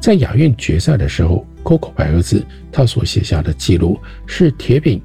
在亚运决赛的时候，Coco 百合子她所写下的记录是铁饼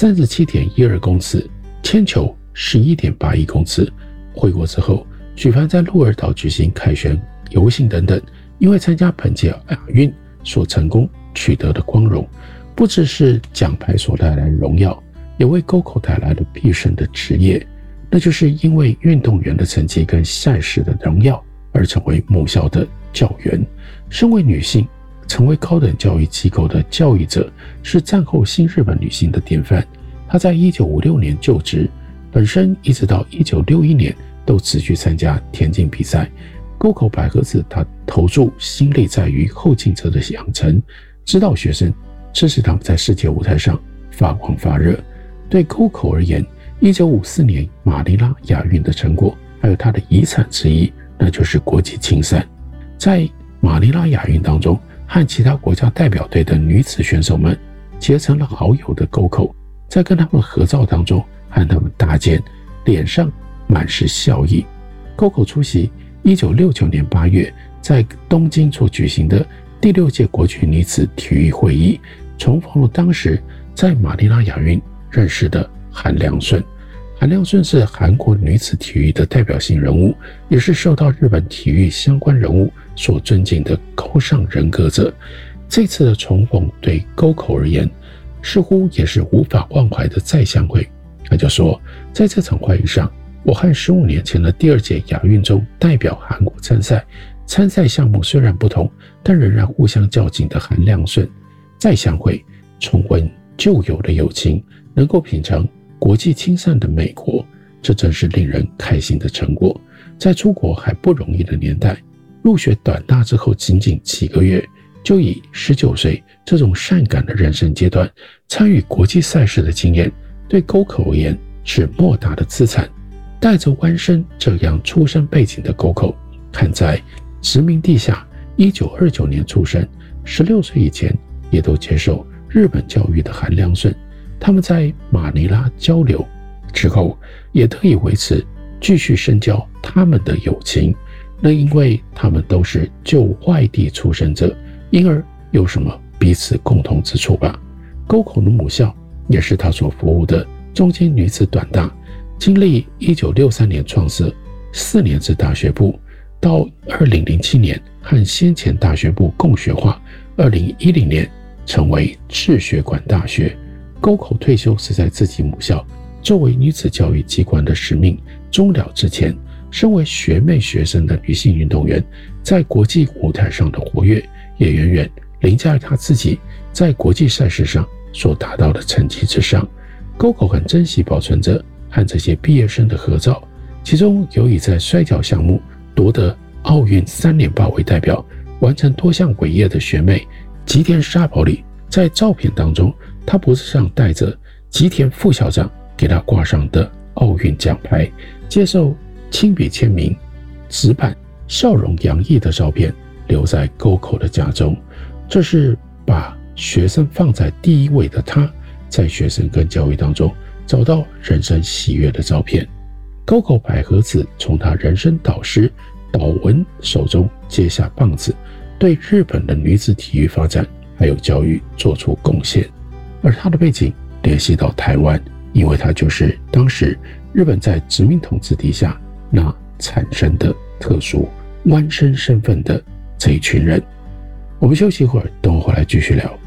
37.12公尺，铅球11.81公尺。回国之后，举办在鹿儿岛举行凯旋游行等等，因为参加本届亚运所成功取得的光荣，不只是奖牌所带来的荣耀，也为 Coco 带来了毕生的职业，那就是因为运动员的成绩跟赛事的荣耀而成为母校的教员。身为女性，成为高等教育机构的教育者，是战后新日本女性的典范。她在1956年就职，本身一直到1961年都持续参加田径比赛。Coco 百合子她投注心力在于后进者的养成，指导学生，支持他们在世界舞台上发光发热。对 Coco 而言，1954年马尼拉亚运的成果还有她的遗产之一，那就是国际青赛。在马尼拉亚运当中，和其他国家代表队的女子选手们结成了好友的 Coco， 在跟他们合照当中和他们搭肩，脸上满是笑意。Coco 出席1969年8月在东京所举行的第6届国际女子体育会议，重逢了当时在马尼拉亚运认识的韩良顺。韩良顺是韩国女子体育的代表性人物，也是受到日本体育相关人物所尊敬的高尚人格者。这次的重逢对 Coco 而言，似乎也是无法忘怀的再相会。他就说，在这场会议上，我和15年前的第2届亚运中代表韩国参赛，参赛项目虽然不同，但仍然互相较劲的韩良顺再相会，重温旧有的友情，能够品尝国际青赛的美国，这真是令人开心的成果。在出国还不容易的年代，入学短大之后仅仅几个月，就以19岁这种善感的人生阶段参与国际赛事的经验，对 Coco 而言是莫大的资产。带着湾生这样出身背景的 Coco， 看在殖民地下1929年出生，16岁以前也都接受日本教育的韩良顺，他们在马尼拉交流之后，也得以维持继续深交他们的友情。那因为他们都是旧外地出身者，因而有什么彼此共同之处吧。Coco 的母校也是他所服务的中间女子短大，经历1963年创设4年制大学部，到2007年和先前大学部共学化，2010年成为智学馆大学。Coco 退休是在自己母校作为女子教育机关的使命终了之前，身为学妹学生的女性运动员在国际舞台上的活跃，也远远凌驾于她自己在国际赛事上所达到的成绩之上。Coco 很珍惜保存着和这些毕业生的合照，其中有以在摔跤项目夺得奥运3连霸为代表，完成多项伟业的学妹吉田沙保里。在照片当中，她脖子上戴着吉田副校长给她挂上的奥运奖牌，接受亲笔签名纸板，笑容洋溢的照片留在 Coco 的家中。这是把学生放在第一位的她，在学生跟教育当中找到人生喜悦的照片。Coco 百合子从她人生导师岛文手中接下棒子，对日本的女子体育发展还有教育做出贡献。而她的背景联系到台湾，因为她就是当时日本在殖民统治底下那产生的特殊湾生身份的这一群人。我们休息一会儿，等我回来继续聊。